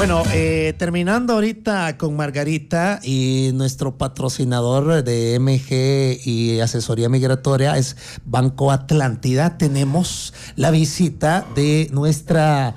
Bueno, terminando ahorita con Margarita y nuestro patrocinador de MG y asesoría migratoria es Banco Atlántida, tenemos la visita de nuestra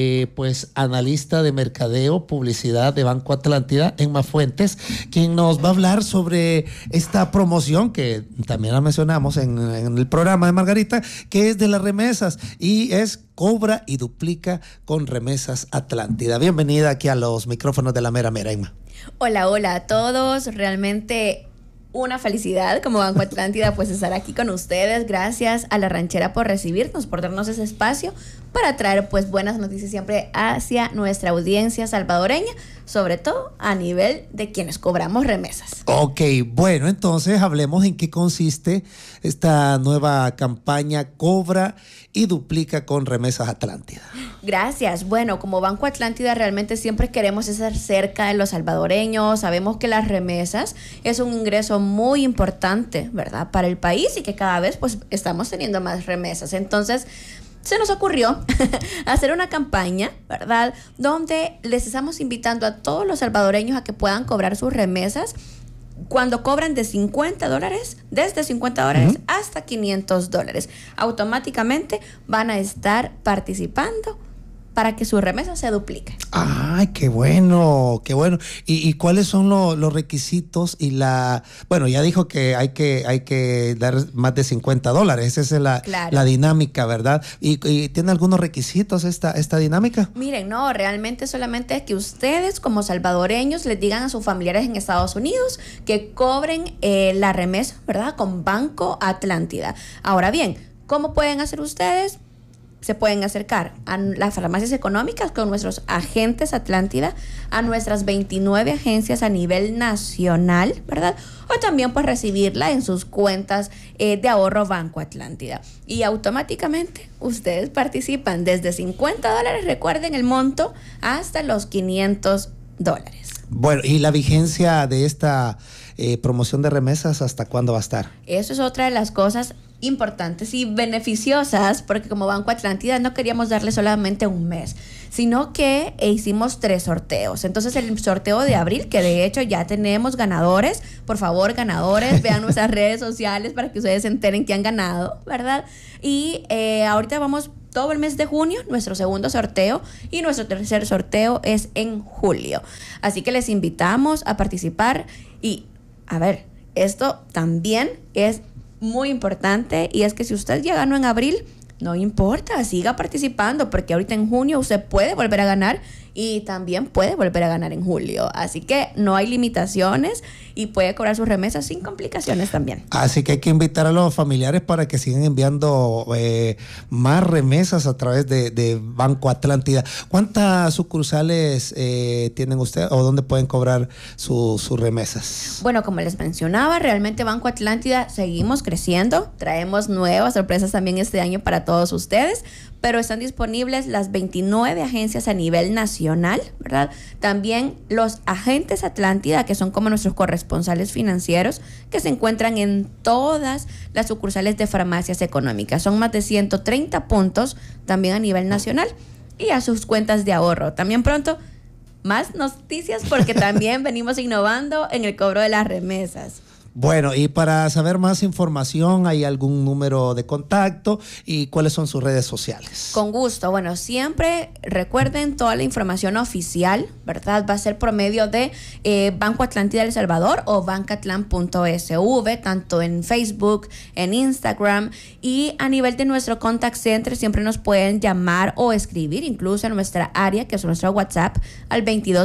pues analista de mercadeo, publicidad de Banco Atlántida, Emma Fuentes, quien nos va a hablar sobre esta promoción que también la mencionamos en el programa de Margarita, que es de las remesas y es Cobra y Duplica con Remesas Atlántida. Bienvenida aquí a los micrófonos de la Mera Mera, Emma. Hola, hola a todos. Realmente una felicidad como Banco Atlántida pues estar aquí con ustedes. Gracias a La Ranchera por recibirnos, por darnos ese espacio para traer pues buenas noticias siempre hacia nuestra audiencia salvadoreña, sobre todo a nivel de quienes cobramos remesas. Ok, bueno, entonces hablemos en qué consiste esta nueva campaña Cobra y Duplica con Remesas Atlántida. Gracias. Bueno, como Banco Atlántida realmente siempre queremos estar cerca de los salvadoreños. Sabemos que las remesas es un ingreso muy importante, ¿verdad?, para el país y que cada vez pues estamos teniendo más remesas. Entonces se nos ocurrió hacer una campaña, ¿verdad?, donde les estamos invitando a todos los salvadoreños a que puedan cobrar sus remesas cuando cobran de $50, desde $50 hasta $500. Automáticamente van a estar participando para que su remesa se duplique. ¡Ay, qué bueno! ¡Qué bueno! ¿Y cuáles son los requisitos y la...? Bueno, ya dijo que hay que dar más de $50. Esa es la dinámica, ¿verdad? ¿Y tiene algunos requisitos esta dinámica? Miren, no, realmente solamente es que ustedes como salvadoreños les digan a sus familiares en Estados Unidos que cobren la remesa, ¿verdad?, con Banco Atlántida. Ahora bien, ¿cómo pueden hacer ustedes? Se pueden acercar a las farmacias económicas con nuestros agentes Atlántida, a nuestras 29 agencias a nivel nacional, ¿verdad? O también pues recibirla en sus cuentas de ahorro Banco Atlántida. Y automáticamente ustedes participan desde $50, recuerden el monto, hasta los $500. Bueno, ¿y la vigencia de esta promoción de remesas hasta cuándo va a estar? Eso es otra de las cosas importantes y beneficiosas, porque como Banco Atlántida no queríamos darle solamente un mes, sino que hicimos 3 sorteos. Entonces el sorteo de abril, que de hecho ya tenemos ganadores, por favor ganadores, vean nuestras redes sociales para que ustedes se enteren que han ganado, ¿verdad? Y ahorita vamos todo el mes de junio, nuestro segundo sorteo, y nuestro tercer sorteo es en julio. Así que les invitamos a participar y, a ver, esto también es muy importante, y es que si usted ya ganó en abril, no importa, siga participando, porque ahorita en junio usted puede volver a ganar y también puede volver a ganar en julio. Así que no hay limitaciones y puede cobrar sus remesas sin complicaciones también. Así que hay que invitar a los familiares para que sigan enviando más remesas a través de Banco Atlántida. ¿Cuántas sucursales tienen ustedes o dónde pueden cobrar sus remesas? Bueno, como les mencionaba, realmente Banco Atlántida seguimos creciendo. Traemos nuevas sorpresas también este año para todos ustedes, pero están disponibles las 29 agencias a nivel nacional, ¿verdad? También los agentes Atlántida, que son como nuestros corresponsales financieros, que se encuentran en todas las sucursales de farmacias económicas. Son más de 130 puntos también a nivel nacional, y a sus cuentas de ahorro. También pronto más noticias, porque también venimos innovando en el cobro de las remesas. Bueno, y para saber más información, ¿hay algún número de contacto y cuáles son sus redes sociales? Con gusto. Bueno, siempre recuerden toda la información oficial, ¿verdad? Va a ser por medio de Banco Atlántida El Salvador o bancatlan.sv, tanto en Facebook, en Instagram, y a nivel de nuestro contact center siempre nos pueden llamar o escribir, incluso en nuestra área, que es nuestro WhatsApp, al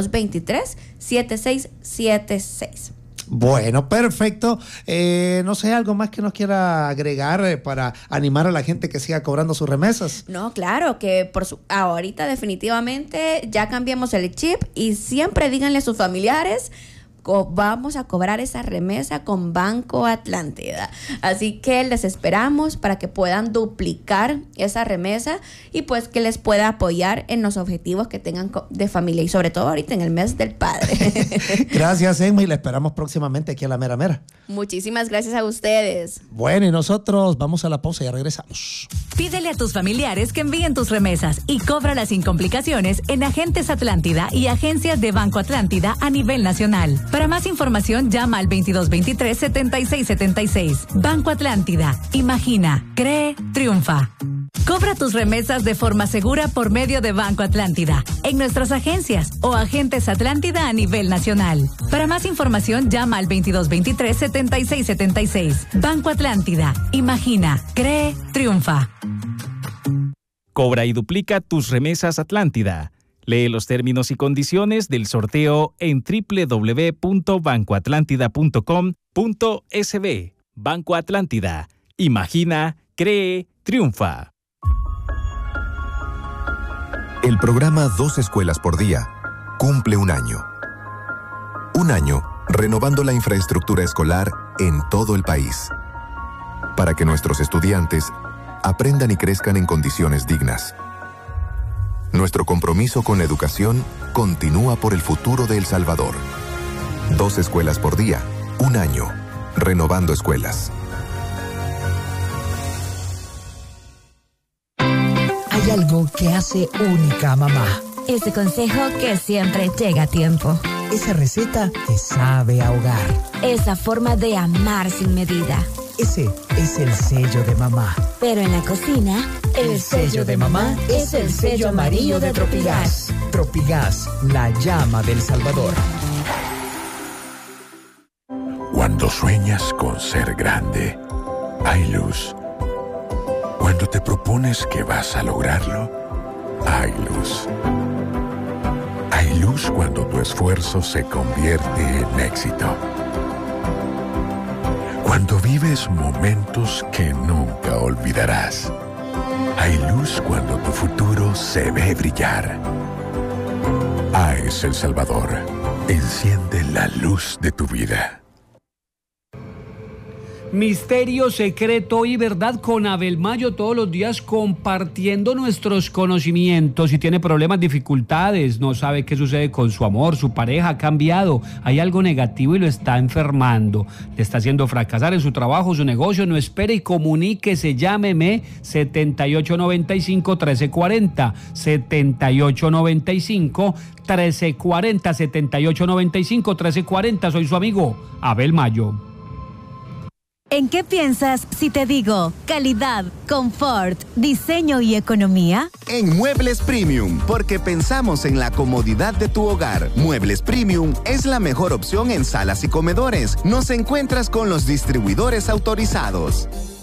2223-7676. Bueno, perfecto. No sé, ¿algo más que nos quiera agregar para animar a la gente que siga cobrando sus remesas? No, claro, que ahorita definitivamente ya cambiamos el chip, y siempre díganle a sus familiares vamos a cobrar esa remesa con Banco Atlántida. Así que les esperamos para que puedan duplicar esa remesa y pues que les pueda apoyar en los objetivos que tengan de familia y sobre todo ahorita en el mes del padre. Gracias, Emma, y la esperamos próximamente aquí a la Mera Mera. Muchísimas gracias a ustedes. Bueno, y nosotros vamos a la pausa y ya regresamos. Pídele a tus familiares que envíen tus remesas y cóbralas sin complicaciones en Agentes Atlántida y agencias de Banco Atlántida a nivel nacional. Para más información, llama al 2223-7676. Banco Atlántida. Imagina, cree, triunfa. Cobra tus remesas de forma segura por medio de Banco Atlántida, en nuestras agencias o Agentes Atlántida a nivel nacional. Para más información, llama al 2223-7676. Banco Atlántida. Imagina, cree, triunfa. Cobra y duplica tus remesas Atlántida. Lee los términos y condiciones del sorteo en www.bancoatlántida.com.sb. Banco Atlántida. Imagina, cree, triunfa. El programa 2 Escuelas por Día cumple un año. Un año renovando la infraestructura escolar en todo el país, para que nuestros estudiantes aprendan y crezcan en condiciones dignas. Nuestro compromiso con la educación continúa por el futuro de El Salvador. 2 Escuelas por Día, un año, renovando escuelas. Hay algo que hace única a mamá. Ese consejo que siempre llega a tiempo. Esa receta que sabe a hogar. Esa forma de amar sin medida. Ese es el sello de mamá. Pero en la cocina, el sello de mamá es el sello amarillo de Tropigas. Tropigas, la llama del Salvador. Cuando sueñas con ser grande, hay luz. Cuando te propones que vas a lograrlo, hay luz. Hay luz cuando tu esfuerzo se convierte en éxito. Cuando vives momentos que nunca olvidarás. Hay luz cuando tu futuro se ve brillar. AES El Salvador. Enciende la luz de tu vida. Misterio, secreto y verdad con Abel Mayo, todos los días compartiendo nuestros conocimientos. Si tiene problemas, dificultades, no sabe qué sucede con su amor, su pareja ha cambiado, hay algo negativo y lo está enfermando, le está haciendo fracasar en su trabajo, su negocio, no espere y comuníquese, llámeme 7895-1340, 7895-1340, 7895-1340, soy su amigo Abel Mayo. ¿En qué piensas si te digo calidad, confort, diseño y economía? En Muebles Premium, porque pensamos en la comodidad de tu hogar. Muebles Premium es la mejor opción en salas y comedores. Nos encuentras con los distribuidores autorizados.